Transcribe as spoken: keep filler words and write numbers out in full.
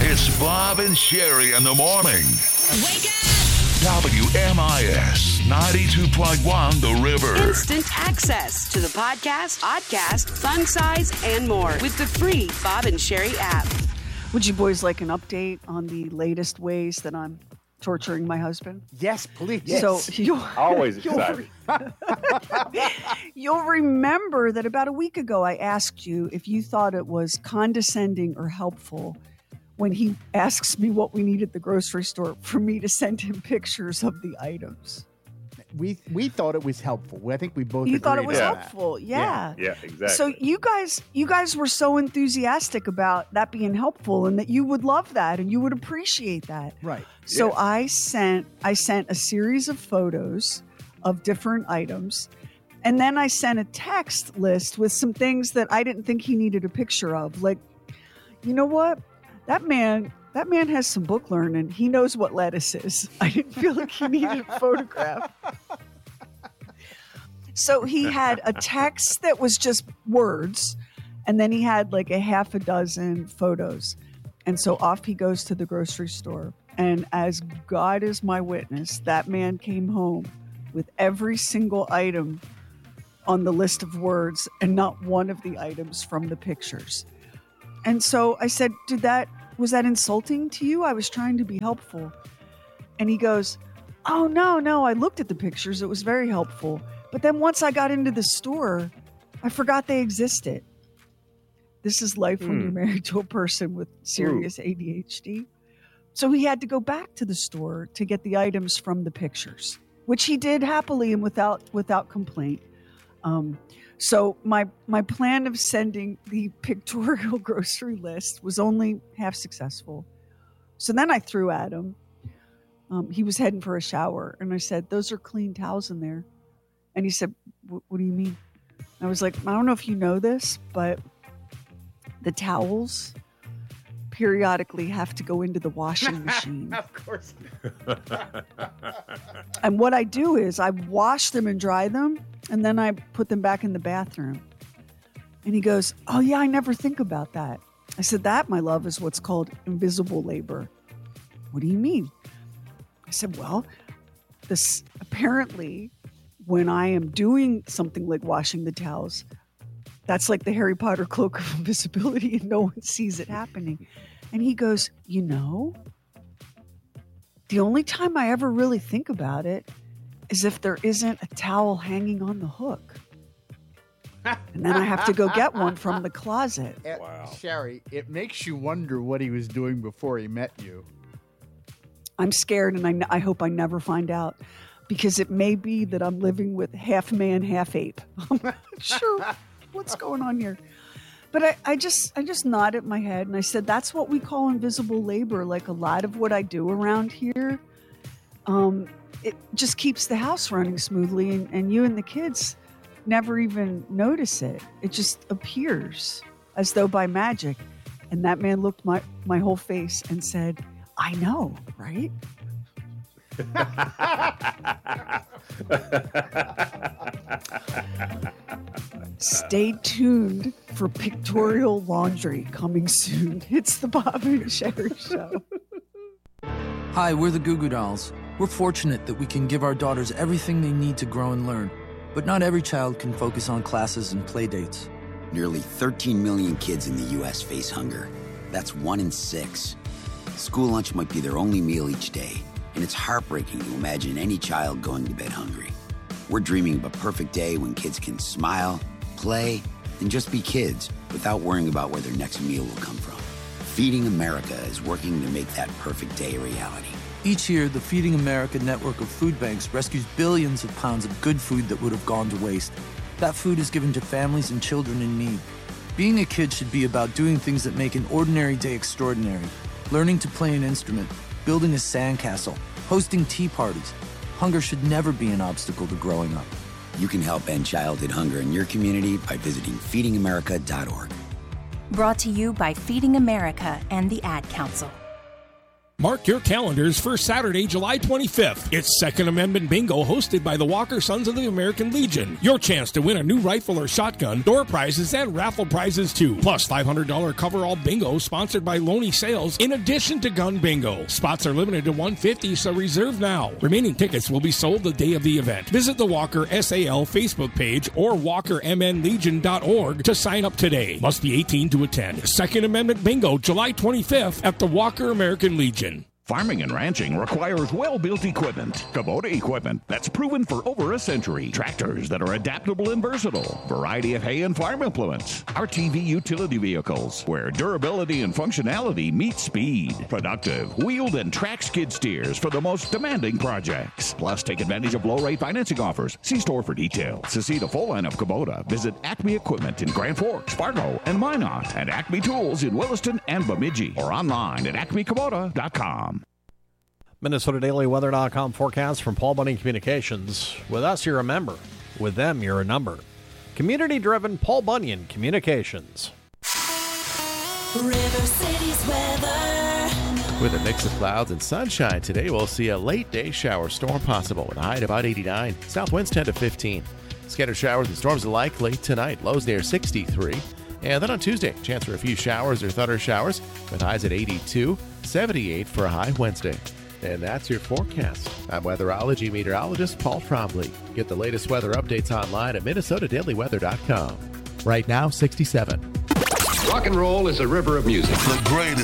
It's Bob and Sherry in the morning. Wake up! W M I S ninety-two point one The River. Instant access to the podcast, podcast, fun size, and more with the free Bob and Sherry app. Would you boys like an update on the latest ways that I'm torturing my husband? Yes, please. So you'll, Always you'll, excited. you'll remember that about a week ago I asked you if you thought it was condescending or helpful when he asks me what we need at the grocery store for me to send him pictures of the items. We we thought it was helpful. I think we both You thought it agreed was on that. helpful, yeah. Yeah, exactly. So you guys, you guys were so enthusiastic about that being helpful, and that you would love that, and you would appreciate that. Right. So Yes. I sent, I sent a series of photos of different items, and then I sent a text list with some things that I didn't think he needed a picture of. Like, you know what? That man, that man has some book learning. He knows what lettuce is. I didn't feel like he needed a photograph. So he had a text that was just words, and then he had like a half a dozen photos. And so off he goes to the grocery store. And as God is my witness, that man came home with every single item on the list of words and not one of the items from the pictures. And so I said, Did that, was that insulting to you? I was trying to be helpful. And he goes, Oh, no, no, I looked at the pictures. It was very helpful. But then once I got into the store, I forgot they existed. This is life when Hmm. you're married to a person with serious A D H D. So he had to go back to the store to get the items from the pictures, which he did happily and without without complaint. Um, so my my plan of sending the pictorial grocery list was only half successful. So then I threw at him. Um, he was heading for a shower, and I said, "Those are clean towels in there." And he said, "What do you mean?" I was like, "I don't know if you know this, but the towels periodically have to go into the washing machine." Of course. And what I do is I wash them and dry them, and then I put them back in the bathroom. And he goes, "Oh, yeah, I never think about that." I said, "That, my love, is what's called invisible labor." "What do you mean?" I said, "Well, this apparently when I am doing something like washing the towels, that's like the Harry Potter cloak of invisibility, and no one sees it happening." And he goes, "You know, the only time I ever really think about it is if there isn't a towel hanging on the hook. And then I have to go get one from the closet." Wow. Sherry, it makes you wonder what he was doing before he met you. I'm scared, and I, I hope I never find out, because it may be that I'm living with half man, half ape. I'm not sure what's going on here. But I, I just I just nodded my head, and I said, "That's what we call invisible labor. Like a lot of what I do around here, um, it just keeps the house running smoothly, and, and you and the kids never even notice it. It just appears as though by magic." And that man looked my, my whole face and said, "I know, right?" Stay tuned for pictorial laundry coming soon. It's the Bob and Sherry Show. Hi, we're the Goo Goo Dolls. We're fortunate that we can give our daughters everything they need to grow and learn. But not every child can focus on classes and play dates. Nearly thirteen million kids in the U S face hunger. That's one in six. School lunch might be their only meal each day, and it's heartbreaking to imagine any child going to bed hungry. We're dreaming of a perfect day when kids can smile, play, and just be kids without worrying about where their next meal will come from. Feeding America is working to make that perfect day a reality. Each year, the Feeding America network of food banks rescues billions of pounds of good food that would have gone to waste. That food is given to families and children in need. Being a kid should be about doing things that make an ordinary day extraordinary. Learning to play an instrument, building a sandcastle, hosting tea parties. Hunger should never be an obstacle to growing up. You can help end childhood hunger in your community by visiting feeding america dot org. Brought to you by Feeding America and the Ad Council. Mark your calendars for Saturday, July twenty-fifth. It's Second Amendment Bingo hosted by the Walker Sons of the American Legion. Your chance to win a new rifle or shotgun, door prizes, and raffle prizes too. Plus five hundred dollars coverall bingo sponsored by Loney Sales in addition to gun bingo. Spots are limited to one hundred fifty, so reserve now. Remaining tickets will be sold the day of the event. Visit the Walker S A L Facebook page or walker m n legion dot org to sign up today. Must be eighteen to attend. Second Amendment Bingo, July twenty-fifth at the Walker American Legion. Farming and ranching requires well-built equipment. Kubota equipment that's proven for over a century. Tractors that are adaptable and versatile. Variety of hay and farm implements. R T V utility vehicles where durability and functionality meet speed. Productive, wheeled and track skid steers for the most demanding projects. Plus, take advantage of low-rate financing offers. See store for details. To see the full line of Kubota, visit Acme Equipment in Grand Forks, Fargo, and Minot, and Acme Tools in Williston and Bemidji, or online at acme kubota dot com. Minnesota Daily Weather dot com forecast from Paul Bunyan Communications. With us, you're a member. With them, you're a number. Community-driven Paul Bunyan Communications. River City's weather. With a mix of clouds and sunshine today, we'll see a late day shower storm possible with a high at about eighty-nine. South winds ten to fifteen. Scattered showers and storms alike late tonight. Lows near sixty-three. And then on Tuesday, chance for a few showers or thunder showers with highs at eighty-two, seventy-eight for a high Wednesday. And that's your forecast. I'm weatherology meteorologist Paul Trombley. Get the latest weather updates online at Minnesota Daily Weather dot com. Right now, sixty-seven. Rock and roll is a river of music. The greatest.